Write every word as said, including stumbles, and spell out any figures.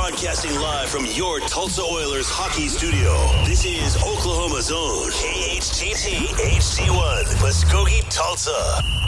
Broadcasting live from your Tulsa Oilers hockey studio. This is Oklahoma Zone, K H T T H C one, Muskogee, Tulsa.